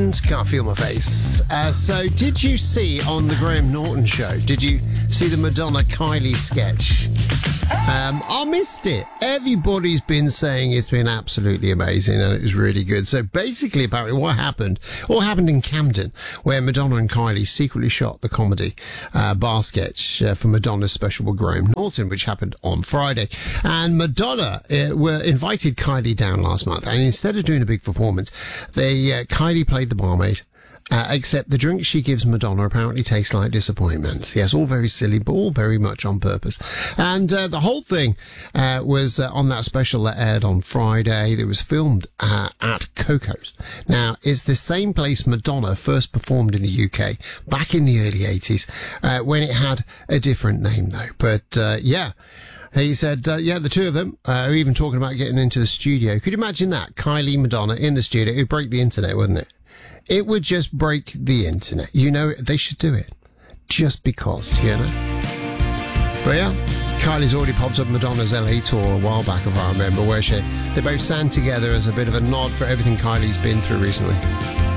and Can't Feel My Face. So, did you see on the Graham Norton show, did you see the Madonna-Kylie sketch? I missed it. Everybody's been saying it's been absolutely amazing and it was really good. So basically, apparently what happened in Camden, where Madonna and Kylie secretly shot the comedy bar sketch for Madonna's special with Graham Norton, which happened on Friday. And Madonna invited Kylie down last month, and instead of doing a big performance, Kylie played the barmaid. Except the drink she gives Madonna apparently tastes like disappointment. Yes, all very silly, but all very much on purpose. And the whole thing was on that special that aired on Friday. That was filmed at Coco's. Now, it's the same place Madonna first performed in the UK back in the early 80s when it had a different name, though. But, yeah. He said, the two of them are even talking about getting into the studio. Could you imagine that? Kylie, Madonna in the studio. It would break the internet, wouldn't it? It would just break the internet. You know, they should do it. Just because, you know? But yeah, Kylie's already popped up Madonna's LA tour a while back, if I remember, where they both sang together as a bit of a nod for everything Kylie's been through recently.